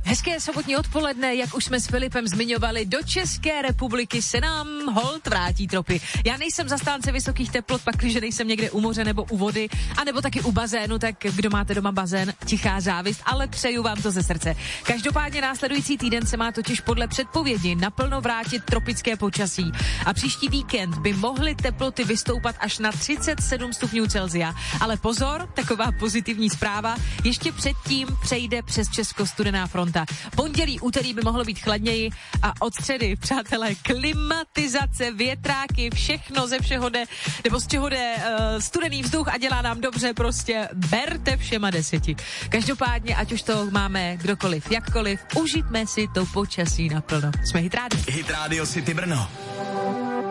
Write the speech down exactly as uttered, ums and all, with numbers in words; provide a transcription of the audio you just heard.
Hezké sobotní odpoledne, jak už jsme s Filipem zmiňovali, do České republiky se nám holt vrátí tropy. Já nejsem zastánce vysokých teplot, pakliže nejsem někde u moře nebo u vody, anebo taky u bazénu, tak kdo máte doma bazén, tichá závist, ale přeju vám to ze srdce. Každopádně následující týden se má totiž podle předpovědi naplno vrátit tropické počasí a příští víkend by mohly teploty vystoupat až na třicet sedm stupňů Celsia. Ale pozor, taková pozitivní zpráva, ještě předtím přejde přes Česko studená fronta. Pondělí, úterý by mohlo být chladněji a od středy, přátelé, klimatizace, větráky, všechno ze všeho jde, nebo z čeho jde uh, studený vzduch a dělá nám dobře, prostě berte všema deseti. Každopádně, ať už to máme kdokoliv, jakkoliv, užijme si to počasí naplno. Jsme Hit Radio. Hit Radio City Brno.